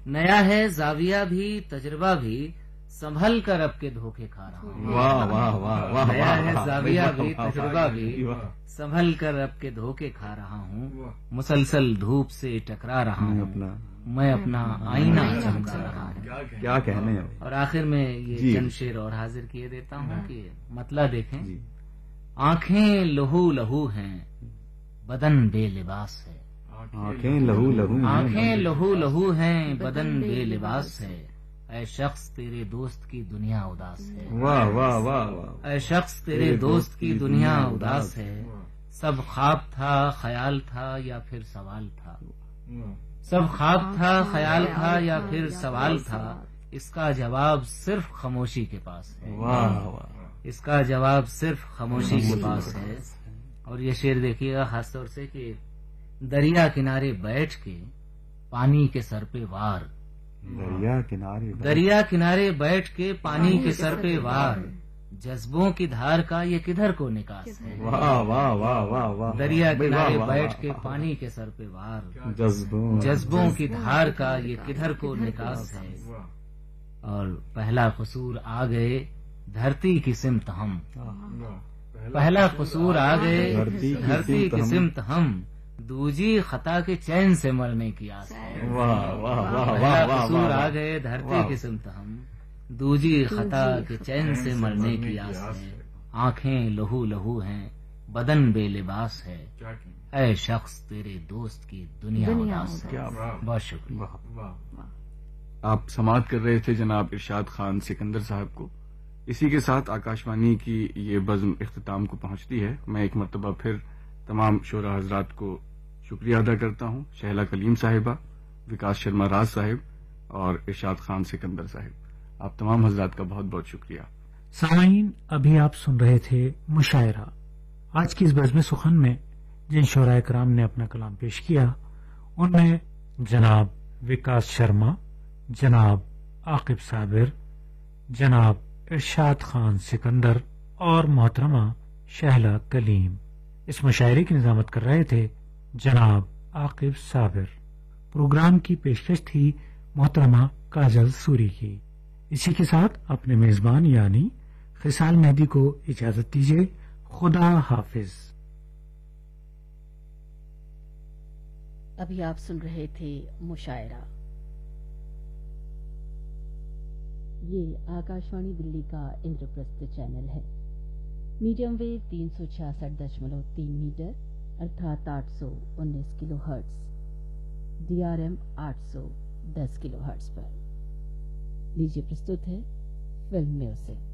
نیا ہے زاویہ بھی تجربہ بھی سنبھل کر اب کے دھوکے کھا رہا ہوں. واہ واہ واہ واہ. نیا ہے زاویہ بھی تجربہ بھی سنبھل کر اب کے دھوکے کھا رہا ہوں. مسلسل دھوپ سے ٹکرا رہا ہوں. میں اپنا آئینہ چمکا رہا ہوں. کیا کہنے ہیں. اور آخر میں یہ چند شعر اور حاضر کیے دیتا ہوں کہ مطلب دیکھیں. آنکھیں لہو لہو ہیں بدن بے لباس ہے. آنکھیں لہو لہو آنکھیں لہو لہو ہیں بدن بے لباس ہے. اے شخص تیرے دوست کی دنیا اداس ہے. واہ واہ واہ. اے شخص تیرے دوست کی دنیا اداس ہے. سب خواب تھا خیال تھا یا پھر سوال تھا. سب خواب تھا خیال تھا یا پھر سوال تھا. اس کا جواب صرف خاموشی کے پاس ہے. واہ واہ. اس کا جواب صرف خاموشی کے پاس ہے. اور یہ شعر دیکھیے گا خاص طور سے کہ دریا کنارے بیٹھ کے پانی کے سر پہ وار. دریا کنارے بیٹھ کے پانی کے سر پہ وار. جذبوں کی دھار کا یہ کدھر کو نکاس ہے. واہ واہ واہ واہ واہ. دریا کنارے بیٹھ کے پانی کے سر پہ وار. جذبوں کی دھار کا یہ کدھر کو نکاس ہے. اور پہلا قصور آ گئے دھرتی کی سمت ہم. پہلا قصور آ گئے دھرتی کی سمت ہم. دوجی خطا کے چین سے مرنے کی آس ہے. پہلا قصور آ گئے دھرتی کی سمت ہم. دوجی خطا کے چین سے مرنے کی آس ہے. آنکھیں لہو لہو ہیں بدن بے لباس ہے. اے شخص تیرے دوست کی دنیا اداس ہے. بہت شکریہ. آپ سماعت کر رہے تھے جناب ارشاد خان سکندر صاحب کو. اسی کے ساتھ آکاشوانی کی یہ بزم اختتام کو پہنچتی ہے. میں ایک مرتبہ پھر تمام شعراء حضرات کو شکریہ ادا کرتا ہوں. شہلا کلیم صاحبہ، وکاس شرما راز صاحب اور ارشاد خان سکندر صاحب، آپ تمام حضرات کا بہت بہت شکریہ. سامعین، ابھی آپ سن رہے تھے مشاعرہ. آج کی اس بزم سخن میں جن شعراء کرام نے اپنا کلام پیش کیا ان میں جناب وکاس شرما، جناب عاقب صابر، جناب ارشاد خان سکندر اور محترمہ شہلا کلیم. اس مشاعرے کی نظامت کر رہے تھے جناب عاقب صابر. پروگرام کی پیشکش تھی محترمہ کاجل سوری کی. اسی کے ساتھ اپنے میزبان یعنی خصال مہدی کو اجازت دیجیے. خدا حافظ. ابھی آپ سن رہے تھے مشاعرہ. یہ آکاشوانی دلی کا اندرپرستھ چینل ہے. میڈیم ویو 366.3 میٹر ارتھات 819 کلو ہرٹز، DRM 810 کلو ہرٹز پر. لیجیے پرستت ہے فلم میوزک.